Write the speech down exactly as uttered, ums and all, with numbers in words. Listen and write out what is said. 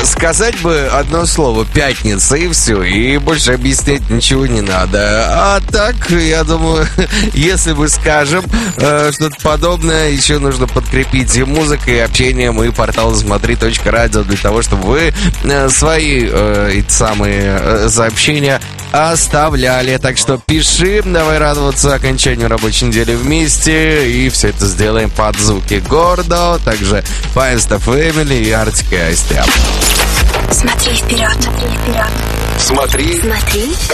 Сказать бы одно слово «пятница» и все, и больше объяснять ничего не надо. А так, я думаю, если мы скажем э, что-то подобное, еще нужно подкрепить и музыкой, и общением, и портал смотри точка радио для того, чтобы вы э, свои э, эти самые э, сообщения оставляли. Так что пиши, давай радоваться окончанию рабочей недели вместе, и все это сделаем под звуки Гордо, также Файнста Фэмили и Артик и Асти. Смотри вперед, смотри вперед. Смотри. Смотри.